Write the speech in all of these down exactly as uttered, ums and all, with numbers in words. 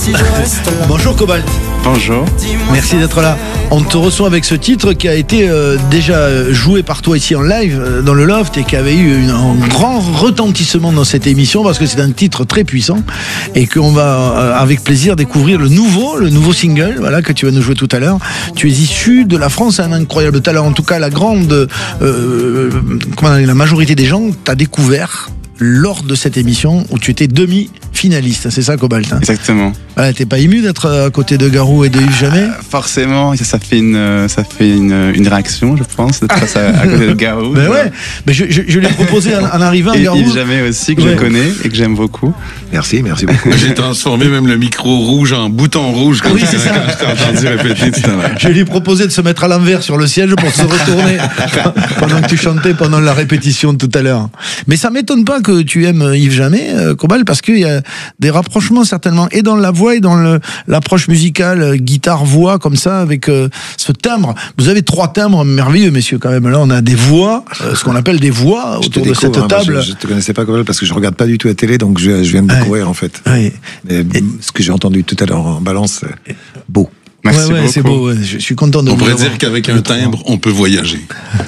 si je reste là. Bonjour Cobalt. Bonjour. Merci d'être là. On te reçoit avec ce titre qui a été euh, déjà joué par toi ici en live euh, dans le Loft et qui avait eu une, un grand retentissement dans cette émission parce que c'est un titre très puissant et qu'on va euh, avec plaisir découvrir le nouveau, le nouveau single, voilà, que tu vas nous jouer tout à l'heure. Tu es issu de la France, un incroyable talent. En tout cas, la grande, euh, comment dire, la majorité des gens t'a découvert lors de cette émission où tu étais demi-finaliste, c'est ça Cobalt, hein? Exactement. Ouais, t'es pas ému d'être à côté de Garou et de Yves Jamais? Euh, forcément, ça fait une, ça fait une, une réaction, je pense, d'être face à, à côté de Garou. Ben ouais, mais je, je, je l'ai proposé en, en arrivant, et Garou. Yves Jamais aussi, que Ouais. je connais et que j'aime beaucoup. Merci, merci beaucoup. J'ai transformé même le micro rouge en bouton rouge quand, Oui, je, c'est ça. quand je t'ai entendu répéter tout à l'heure. Je lui ai proposé de se mettre à l'envers sur le siège pour se retourner pendant que tu chantais pendant la répétition de tout à l'heure. Mais ça m'étonne pas que tu aimes Yves Jamais, euh, Cobalt, parce qu'il y a des rapprochements certainement, et dans la voix et dans le, l'approche musicale, euh, guitare-voix, comme ça, avec euh, ce timbre. Vous avez trois timbres merveilleux, messieurs, quand même. Là, on a des voix, euh, ce qu'on appelle des voix Je te autour de découvre, cette hein, table. moi, je, je te connaissais pas Cobalt parce que je regarde pas du tout la télé, donc je, je viens de Ouais. découvrir en fait. Oui. Mais, ce que j'ai entendu tout à l'heure en balance, c'est beau. Merci ouais, ouais, beaucoup. c'est beau, ouais. Je suis content de On vous pourrait avoir. dire qu'avec un timbre, on peut voyager.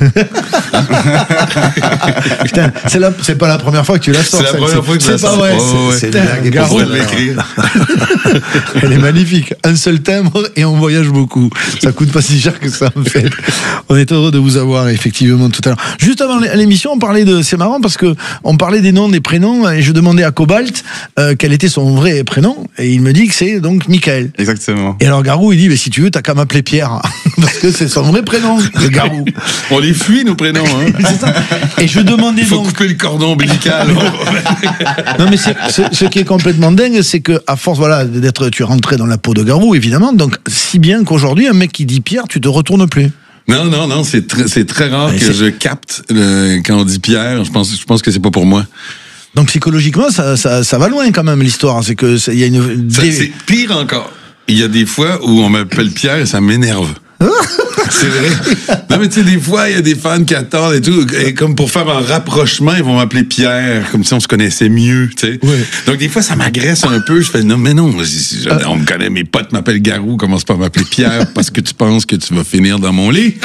Putain, c'est, la, c'est pas la première fois que tu la sors. C'est la celle-ci. première fois que je la C'est pas sors. vrai. Ouais, ouais, c'est, ouais. putain, C'est une blague. Garou, On pourrait l'écrire. elle est magnifique. Un seul timbre et on voyage beaucoup. Ça coûte pas si cher que ça, en fait. On est heureux de vous avoir, effectivement, tout à l'heure. Juste avant l'émission, on parlait de, c'est marrant parce que on parlait des noms, des prénoms, et je demandais à Cobalt, euh, quel était son vrai prénom, et il me dit que c'est donc Michael. Exactement. Et alors Garou, il dit, mais si tu veux, t'as qu'à m'appeler Pierre. Parce que c'est son vrai prénom, le Garou. On les fuit, nos prénoms. Hein. C'est ça. Et je demandais Il faut donc. couper le cordon ombilical. Non mais c'est, ce, ce qui est complètement dingue, c'est que à force voilà d'être, tu es rentré dans la peau de Garou évidemment, donc si bien qu'aujourd'hui un mec qui dit Pierre, tu te retournes plus. Non, non, non, c'est très, c'est très rare Mais que c'est- je capte le- quand on dit Pierre. Je pense, je pense que c'est pas pour moi. Donc psychologiquement ça, ça, ça va loin quand même l'histoire, c'est que c'est- il y a une. Ça, des- c'est pire encore. Il y a des fois où on m'appelle Pierre et ça m'énerve. C'est vrai. Non, mais tu sais, des fois, il y a des fans qui attendent et tout. Et comme pour faire un rapprochement, ils vont m'appeler Pierre, comme si on se connaissait mieux, tu sais. Ouais. Donc, des fois, ça m'agresse un peu. Je fais, non, mais non, je- je- on me connaît, mes potes m'appellent Garou, commence pas à m'appeler Pierre parce que tu penses que tu vas finir dans mon lit.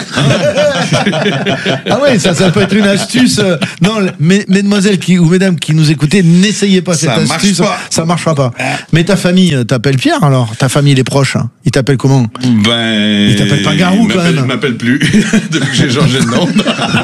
Ah ouais, ça, ça peut être une astuce. Euh, Non, mes- mesdemoiselles qui, ou mesdames qui nous écoutez, n'essayez pas cette Ça marche astuce. pas. Ça marchera pas. Mais ta famille euh, t'appelle Pierre alors? Ta famille, les proches, hein, ils t'appellent comment? Ben. Il t'appelle pas Garou, il quand m'appelle- même. Il m'appelle plus depuis que j'ai changé de nom.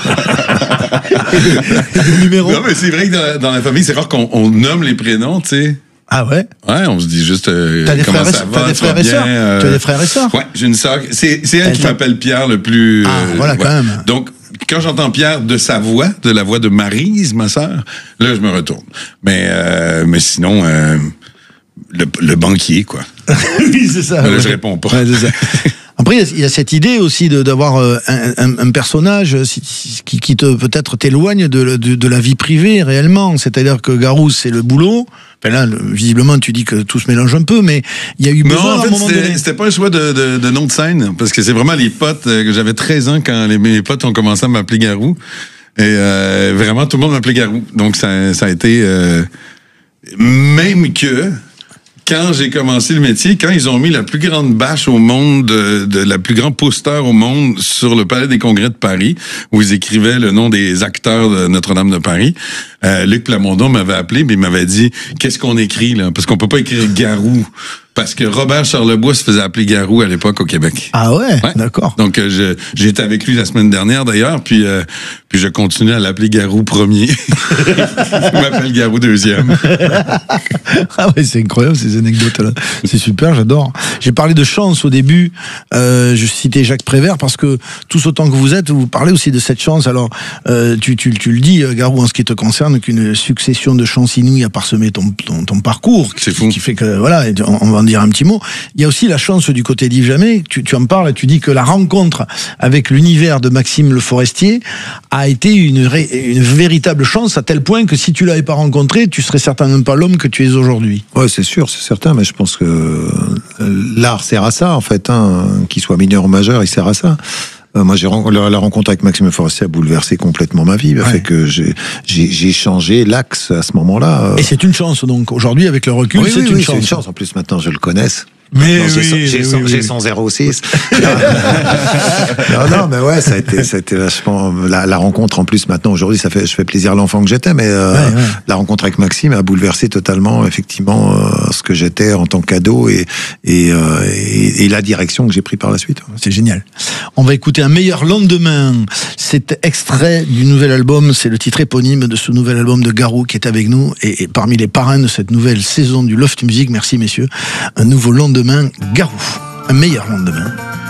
Le numéro? Non, mais c'est vrai que dans, dans la famille, c'est rare qu'on on nomme les prénoms, tu sais. Ah ouais? Ouais, on se dit juste euh, T'as des comment frères et ça sœurs- va, t'as des tu vas frères et bien, sœurs? euh, Tu as des frères et sœurs? Ouais, j'ai une sœur. C'est, c'est elle, Elle qui t'a- m'appelle Pierre le plus. Ah, voilà, quand même. Donc, quand j'entends Pierre de sa voix, de la voix de Maryse, ma sœur, là, je me retourne. Mais, euh, mais sinon, euh, le, le banquier, quoi. Oui, c'est ça. Mais là, ouais. je réponds pas. Ouais, c'est ça. Après, il y a- il y a cette idée aussi de, d'avoir euh, un, un, un personnage euh, si- si- qui, qui te peut-être t'éloigne de, de, de la vie privée réellement. C'est-à-dire que Garou, c'est le boulot. Enfin là, le- visiblement, tu dis que tout se mélange un peu, mais il y a eu besoin Non, en à un fait, moment c'était, donné. c'était pas un choix de, de, de nom de scène, parce que c'est vraiment les potes, euh, que j'avais treize ans quand les, mes potes ont commencé à m'appeler Garou. Et euh, vraiment, tout le monde m'appelait Garou. Donc, ça, ça a été... euh, même que... Quand j'ai commencé le métier, quand ils ont mis la plus grande bâche au monde, de, de la plus grande poster au monde sur le Palais des Congrès de Paris, où ils écrivaient le nom des acteurs de Notre-Dame de Paris, euh, Luc Plamondon m'avait appelé, mais il m'avait dit, qu'est-ce qu'on écrit là? Parce qu'on peut pas écrire Garou. Parce que Robert Charlebois se faisait appeler Garou à l'époque au Québec. Ah ouais, Ouais. d'accord. Donc, euh, je, j'ai été avec lui la semaine dernière, d'ailleurs, puis, euh, puis je continue à l'appeler Garou premier. Il m'appelle Garou deuxième. Ah ouais, c'est incroyable ces anecdotes-là. C'est super, j'adore. J'ai parlé de chance au début. Euh, je citais Jacques Prévert parce que tous autant que vous êtes, vous parlez aussi de cette chance. Alors, euh, tu, tu, tu le dis, Garou, en ce qui te concerne, qu'une succession de chances inouïes a parsemé ton, ton, ton parcours. C'est qui, fou. Qui fait que, voilà, on, on va en dire un petit mot. Il y a aussi la chance du côté d'Yves Jamais. Tu, tu en parles, tu dis que la rencontre avec l'univers de Maxime Le Forestier a été une, ré, une véritable chance à tel point que si tu l'avais pas rencontré, tu serais certainement pas l'homme que tu es aujourd'hui. Ouais, c'est sûr, c'est certain, mais je pense que euh, l'art sert à ça, en fait, hein, qu'il soit mineur ou majeur, il sert à ça. Euh, moi, j'ai la, la rencontre avec Maxime Forestier a bouleversé complètement ma vie. A Ouais. fait que j'ai, j'ai, j'ai changé l'axe à ce moment-là. Et c'est une chance, donc. Aujourd'hui, avec le recul, oui, c'est oui, une oui, chance. c'est une chance. En plus, maintenant, je le connaisse. Mais Non, j'ai, oui, son- j'ai, oui, son- oui, j'ai oui. son zéro six. non, non, mais ouais, ça a été, ça a été vachement la, la rencontre. En plus, maintenant, aujourd'hui, ça fait, je fais plaisir à l'enfant que j'étais, mais euh, Ouais, ouais. la rencontre avec Maxime a bouleversé totalement, effectivement, euh, ce que j'étais en tant qu'ado et et, euh, et et la direction que j'ai pris par la suite. C'est génial. On va écouter Un meilleur lendemain. C'est extrait du nouvel album, c'est le titre éponyme de ce nouvel album de Garou qui est avec nous et, et parmi les parrains de cette nouvelle saison du Loft Music. Merci messieurs. Un nouveau lendemain, Garou. Un meilleur lendemain.